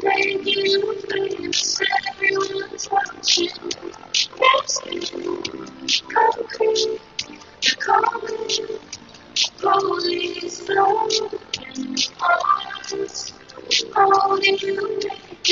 Thank you, please. Everyone's watching. Rescue, concrete, calling, police, broken hearts, holding you.